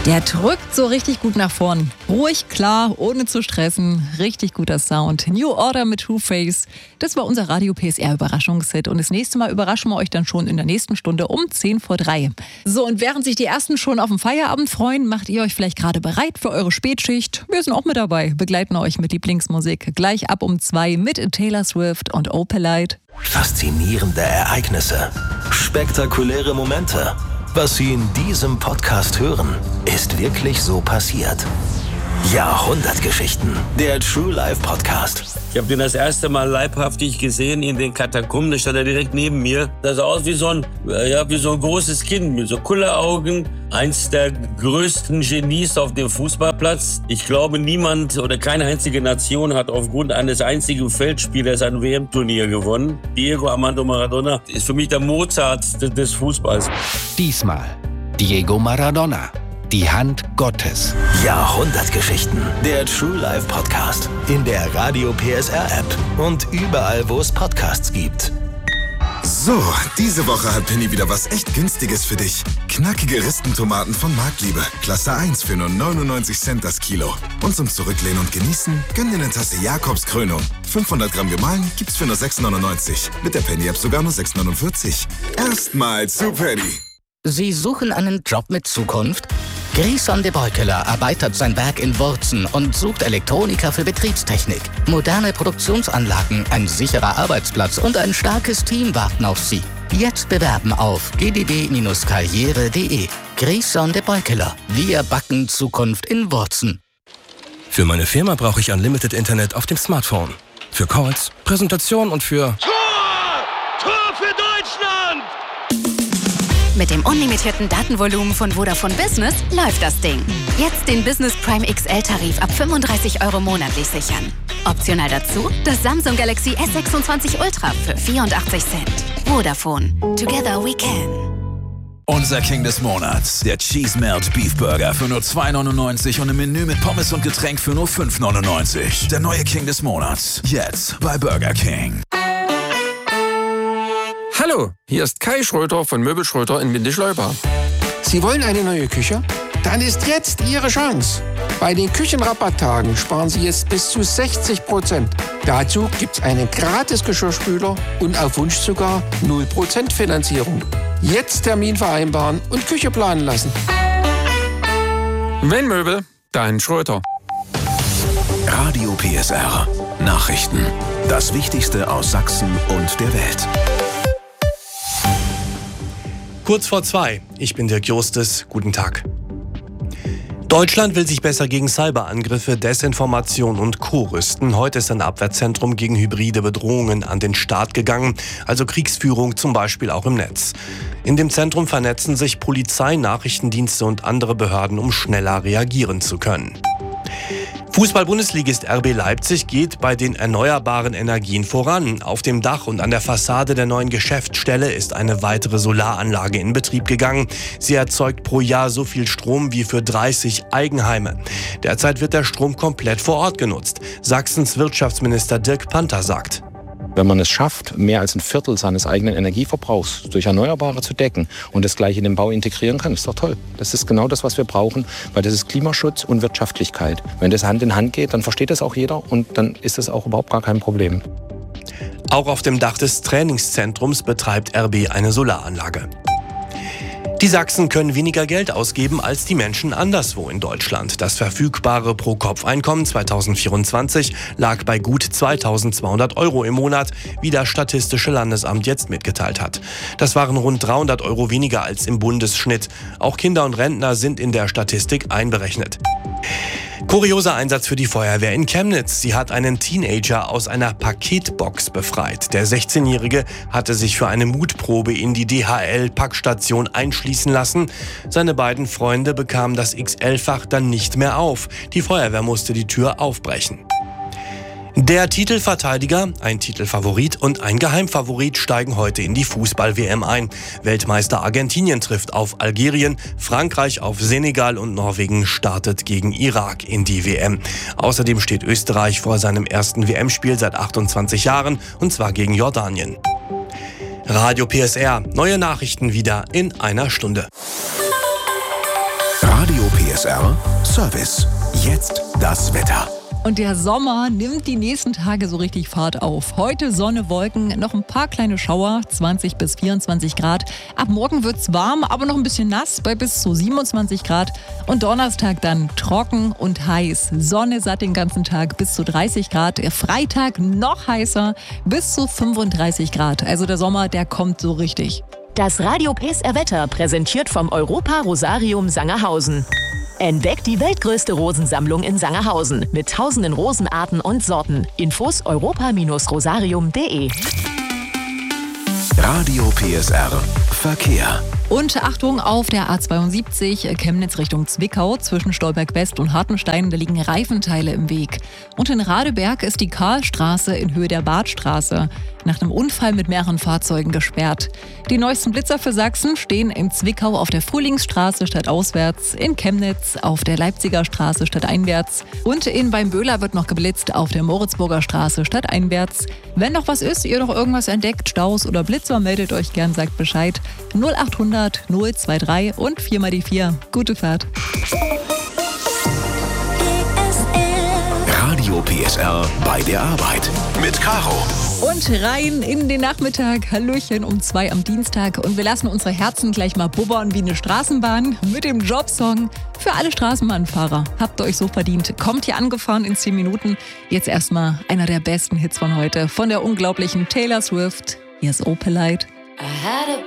Der drückt so richtig gut nach vorn. Ruhig, klar, ohne zu stressen. Richtig guter Sound. New Order mit Two-Face. Das war unser Radio PSR Überraschungshit. Und das nächste Mal überraschen wir euch dann schon in der nächsten Stunde um 2:10. So, und während sich die Ersten schon auf den Feierabend freuen, macht ihr euch vielleicht gerade bereit für eure Spätschicht. Wir sind auch mit dabei, begleiten euch mit Lieblingsmusik. Gleich ab um 2 mit Taylor Swift und Opalite. Faszinierende Ereignisse. Spektakuläre Momente. Was Sie in diesem Podcast hören, ist wirklich so passiert. Jahrhundertgeschichten, der True Life Podcast. Ich habe den das erste Mal leibhaftig gesehen in den Katakomben. Da stand er direkt neben mir. Das sah aus wie so ein großes Kind mit so Kulleraugen. Eins der größten Genies auf dem Fußballplatz. Ich glaube, niemand oder keine einzige Nation hat aufgrund eines einzigen Feldspielers ein WM-Turnier gewonnen. Diego Armando Maradona ist für mich der Mozart des Fußballs. Diesmal Diego Maradona. Die Hand Gottes. Jahrhundertgeschichten. Der True Life Podcast. In der Radio PSR App. Und überall, wo es Podcasts gibt. So, diese Woche hat Penny wieder was echt Günstiges für dich. Knackige Ristentomaten von Marktliebe. Klasse 1 für nur 99 Cent das Kilo. Und zum Zurücklehnen und Genießen, gönn dir eine Tasse Jakobskrönung. 500 Gramm gemahlen gibt's für nur 6,99. Mit der Penny-App sogar nur 6,49. Erstmal zu Penny. Sie suchen einen Job mit Zukunft? Grison de Beukeler erweitert sein Werk in Wurzen und sucht Elektroniker für Betriebstechnik. Moderne Produktionsanlagen, ein sicherer Arbeitsplatz und ein starkes Team warten auf Sie. Jetzt bewerben auf gdb-karriere.de. Grison de Beukeler. Wir backen Zukunft in Wurzen. Für meine Firma brauche ich Unlimited Internet auf dem Smartphone. Für Calls, Präsentation und für... Tor für Deutschland! Mit dem unlimitierten Datenvolumen von Vodafone Business läuft das Ding. Jetzt den Business Prime XL-Tarif ab 35 € monatlich sichern. Optional dazu das Samsung Galaxy S26 Ultra für 84 Cent. Vodafone. Together we can. Unser King des Monats, der Cheese Melt Beef Burger für nur 2,99 und im Menü mit Pommes und Getränk für nur 5,99. Der neue King des Monats, jetzt bei Burger King. Hallo, hier ist Kai Schröter von Möbel Schröter in Windischleuba. Sie wollen eine neue Küche? Dann ist jetzt Ihre Chance. Bei den Küchenrabatttagen sparen Sie jetzt bis zu 60%. Dazu gibt's einen gratis Geschirrspüler und auf Wunsch sogar 0% Finanzierung. Jetzt Termin vereinbaren und Küche planen lassen. Wenn Möbel, dann Schröter. Radio PSR. Nachrichten. Das Wichtigste aus Sachsen und der Welt. Kurz vor 2. Ich bin Dirk Justes. Guten Tag. Deutschland will sich besser gegen Cyberangriffe, Desinformation und Co. rüsten. Heute ist ein Abwehrzentrum gegen hybride Bedrohungen an den Start gegangen, also Kriegsführung zum Beispiel auch im Netz. In dem Zentrum vernetzen sich Polizei, Nachrichtendienste und andere Behörden, um schneller reagieren zu können. Fußball-Bundesligist RB Leipzig geht bei den erneuerbaren Energien voran. Auf dem Dach und an der Fassade der neuen Geschäftsstelle ist eine weitere Solaranlage in Betrieb gegangen. Sie erzeugt pro Jahr so viel Strom wie für 30 Eigenheime. Derzeit wird der Strom komplett vor Ort genutzt. Sachsens Wirtschaftsminister Dirk Panther sagt: Wenn man es schafft, mehr als ein Viertel seines eigenen Energieverbrauchs durch Erneuerbare zu decken und das gleich in den Bau integrieren kann, ist doch toll. Das ist genau das, was wir brauchen, weil das ist Klimaschutz und Wirtschaftlichkeit. Wenn das Hand in Hand geht, dann versteht das auch jeder und dann ist das auch überhaupt gar kein Problem. Auch auf dem Dach des Trainingszentrums betreibt RB eine Solaranlage. Die Sachsen können weniger Geld ausgeben als die Menschen anderswo in Deutschland. Das verfügbare Pro-Kopf-Einkommen 2024 lag bei gut 2.200 € im Monat, wie das Statistische Landesamt jetzt mitgeteilt hat. Das waren rund 300 € weniger als im Bundesschnitt. Auch Kinder und Rentner sind in der Statistik einberechnet. Kurioser Einsatz für die Feuerwehr in Chemnitz. Sie hat einen Teenager aus einer Paketbox befreit. Der 16-Jährige hatte sich für eine Mutprobe in die DHL-Packstation einschließen lassen. Seine beiden Freunde bekamen das XL-Fach dann nicht mehr auf. Die Feuerwehr musste die Tür aufbrechen. Der Titelverteidiger, ein Titelfavorit und ein Geheimfavorit steigen heute in die Fußball-WM ein. Weltmeister Argentinien trifft auf Algerien, Frankreich auf Senegal und Norwegen startet gegen Irak in die WM. Außerdem steht Österreich vor seinem ersten WM-Spiel seit 28 Jahren, und zwar gegen Jordanien. Radio PSR, neue Nachrichten wieder in einer Stunde. Radio PSR. PSR Service. Jetzt das Wetter. Und der Sommer nimmt die nächsten Tage so richtig Fahrt auf. Heute Sonne, Wolken, noch ein paar kleine Schauer, 20 bis 24 Grad. Ab morgen wird's warm, aber noch ein bisschen nass bei bis zu 27 Grad. Und Donnerstag dann trocken und heiß. Sonne satt den ganzen Tag bis zu 30 Grad. Freitag noch heißer, bis zu 35 Grad. Also der Sommer, der kommt so richtig. Das Radio PSR Wetter präsentiert vom Europa Rosarium Sangerhausen. Entdeckt die weltgrößte Rosensammlung in Sangerhausen mit tausenden Rosenarten und Sorten. Infos europa-rosarium.de. Radio PSR Verkehr. Und Achtung auf der A72 Chemnitz Richtung Zwickau zwischen Stolberg West und Hartenstein, da liegen Reifenteile im Weg. Und in Radeberg ist die Karlstraße in Höhe der Badstraße nach einem Unfall mit mehreren Fahrzeugen gesperrt. Die neuesten Blitzer für Sachsen stehen in Zwickau auf der Frühlingsstraße stadtauswärts, in Chemnitz auf der Leipziger Straße stadteinwärts und in Weinböhler wird noch geblitzt auf der Moritzburger Straße stadteinwärts. Wenn noch was ist, ihr noch irgendwas entdeckt, Staus oder Blitzer, meldet euch gern, sagt Bescheid. 0800 023 und 4 mal die 4. Gute Fahrt. Radio PSR bei der Arbeit mit Caro. Und rein in den Nachmittag. Hallöchen um 2 am Dienstag. Und wir lassen unsere Herzen gleich mal bubbern wie eine Straßenbahn mit dem Jobsong für alle Straßenbahnfahrer. Habt ihr euch so verdient. Kommt hier angefahren in 10 Minuten. Jetzt erstmal einer der besten Hits von heute. Von der unglaublichen Taylor Swift. Hier ist Opelite.